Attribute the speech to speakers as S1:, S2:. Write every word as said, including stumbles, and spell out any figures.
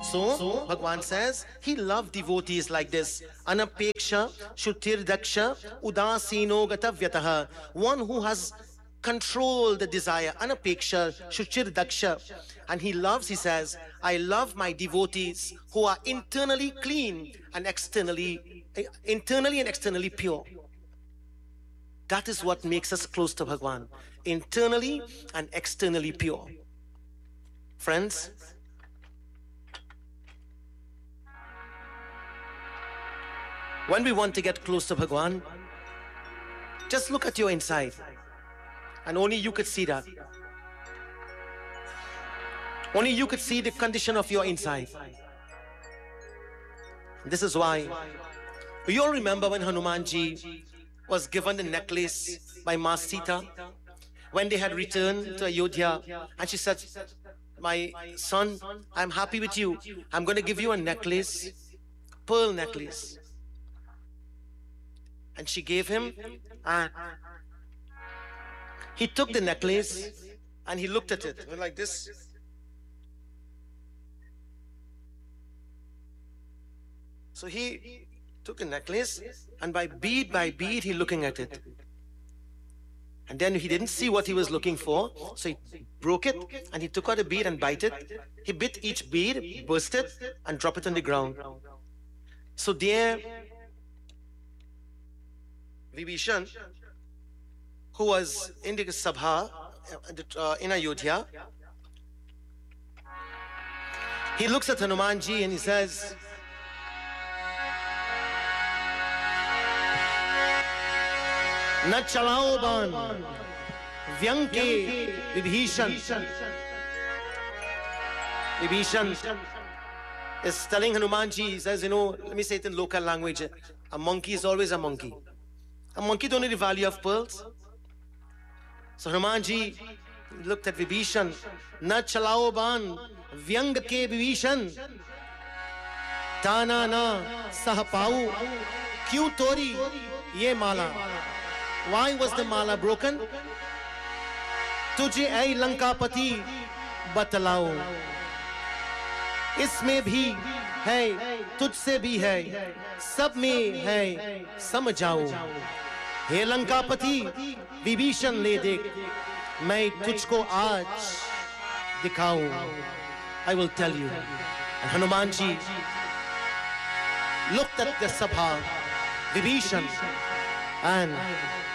S1: So, Bhagwan says he loved devotees like this. Anapeksha, Shutirdaksha, Udasino Gatavyataha. One who has controlled the desire. Anapeksha, Shuchirdaksha. And he loves, he says, I love my devotees who are internally clean and externally, internally and externally pure. That is what makes us close to Bhagwan. Internally and externally pure. Friends, when we want to get close to Bhagwan, just look at your inside. And only you could see that. Only you could see the condition of your inside. This is why you all remember when Hanumanji was given the necklace by Ma Sita when they had returned to Ayodhya, and she said, my son, I'm happy with you. I'm going to give you a necklace, pearl necklace. And she gave him, and he took the necklace and he looked at it like this. So he took a necklace, and by bead by bead he looking at it. And then he didn't see what he was looking for, so he broke it and he took out a bead and bite it. He bit each bead, burst it, and drop it on the ground. So there, Vibhishan, who was in the Sabha uh, in Ayodhya, he looks at Hanumanji and he says, न चलाओ बाण व्यंग के Vibhishan. Vibhishan is telling Hanumanji, he says, you know, let me say it in local language, a monkey is always a monkey. A monkey don't know the value of pearls. So Hanumanji looked at Vibhishan, na chalao ban vyang ke Vibhishan, tana na sah pau, kyun tori ye mala. Why was the mala broken? Tujhe ai Lankapati batalao. इसमें भी है, तुझसे भी है, सब में है, समझाओ. हे लंकापति, विभीषण ले देख, मैं तुझको आज दिखाऊं. I will tell you. And Hanumanji looked at the Sabha, Vibhishan, and